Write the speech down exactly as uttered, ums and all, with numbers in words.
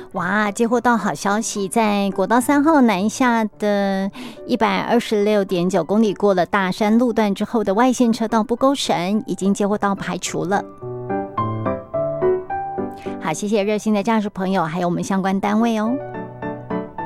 哇，接获到好消息，在国道三号南下的一百二十六点九公里过了大山路段之后的外线车道不勾绳，已经接获到排除了。好，谢谢热心的驾驶朋友，还有我们相关单位哦。